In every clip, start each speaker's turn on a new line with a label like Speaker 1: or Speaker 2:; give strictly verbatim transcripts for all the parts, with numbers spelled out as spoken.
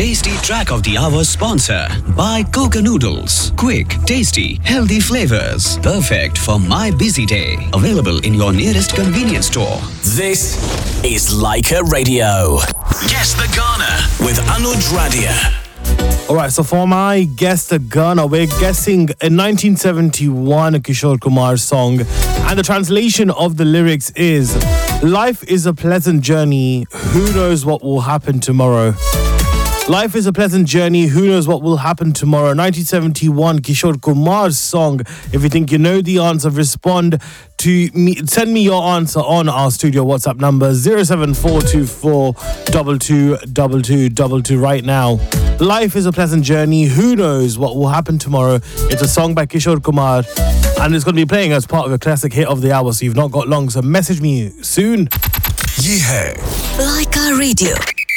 Speaker 1: Tasty Track of the Hour sponsor by Coca Noodles. Quick, tasty, healthy flavors. Perfect for my busy day. Available in your nearest convenience store.
Speaker 2: This is Leica Radio. Guess the Ghana with Anuj Radia.
Speaker 3: Alright, so for my Guess the Ghana, we're guessing a nineteen seventy-one Kishore Kumar song. And the translation of the lyrics is: life is a pleasant journey, who knows what will happen tomorrow. Life is a pleasant journey, who knows what will happen tomorrow. nineteen seventy-one Kishore Kumar's song. If you think you know the answer, respond to me. Send me your answer on our studio WhatsApp number zero seven four two four two two two two two two right now. Life is a pleasant journey, who knows what will happen tomorrow. It's a song by Kishore Kumar and it's going to be playing as part of a classic hit of the hour, so you've not got long, so message me soon.
Speaker 2: Yeah.
Speaker 4: Leica Radio.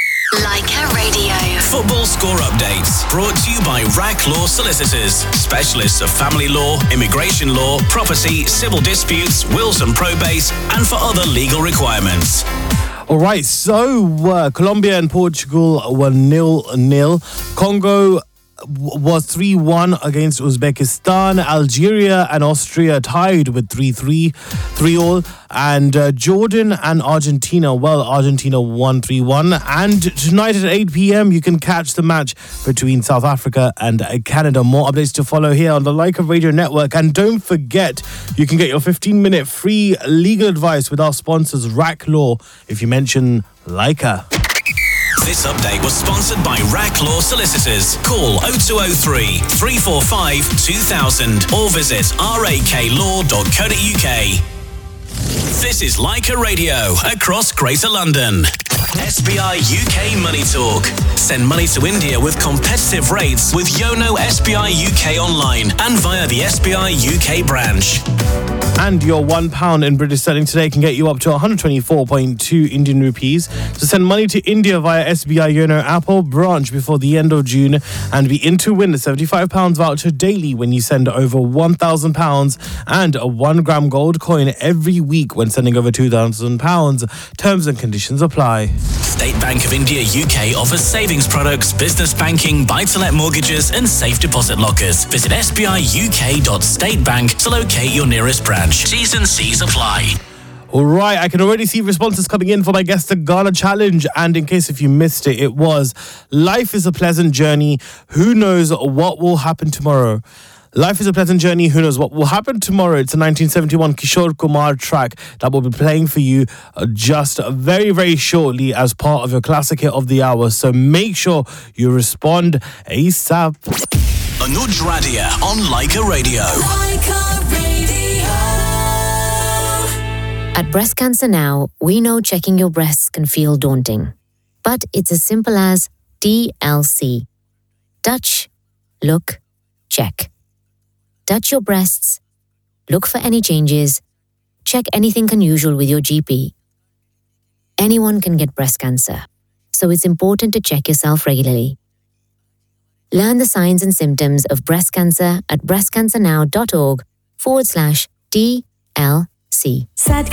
Speaker 4: Leica Radio.
Speaker 2: Football score updates brought to you by R A C Law Solicitors, specialists of family law, immigration law, property, civil disputes, wills and probate, and for other legal requirements.
Speaker 3: All right, so uh, Colombia and Portugal were nil nil. Congo was three one against Uzbekistan. Algeria and Austria tied with three three, three all. And uh, Jordan and Argentina, well, Argentina won three one. And tonight at eight p.m, you can catch the match between South Africa and uh, Canada. More updates to follow here on the Leica Radio Network. And don't forget, you can get your fifteen-minute free legal advice with our sponsors, R A C Law, if you mention Leica.
Speaker 2: This update was sponsored by R A C Law Solicitors. Call oh two oh three, three four five, two thousand or visit r a k law dot co dot u k. This is Leica Radio across Greater London. S B I U K Money Talk. Send money to India with competitive rates with Yono S B I U K online and via the S B I U K branch.
Speaker 3: And your one pound in British sterling today can get you up to one hundred twenty-four point two Indian rupees. So send money to India via S B I Yono app or branch before the end of June and be in to win a seventy-five pounds voucher daily when you send over one thousand pounds and a one gram gold coin every week when sending over two thousand pounds. Terms and conditions apply.
Speaker 2: State Bank of India U K offers savings products, business banking, buy-to-let mortgages and safe deposit lockers. Visit s b i u k dot state bank to locate your nearest branch. T's and C's apply.
Speaker 3: All right, I can already see responses coming in for my Guess the Ghana challenge. And in case if you missed it, it was life is a pleasant journey. Who knows what will happen tomorrow? Life is a pleasant journey. Who knows what will happen tomorrow? It's a nineteen seventy-one Kishore Kumar track that will be playing for you uh, just very, very shortly as part of your classic hit of the hour. So make sure you respond ASAP.
Speaker 2: Anuj Radia on Leica Radio.
Speaker 4: Leica Radio.
Speaker 5: At Breast Cancer Now, we know checking your breasts can feel daunting. But it's as simple as D L C. Touch, look, check. Touch your breasts, look for any changes, check anything unusual with your G P. Anyone can get breast cancer, so it's important to check yourself regularly. Learn the signs and symptoms of breast cancer at breastcancernow.org forward slash D L C.
Speaker 6: Sad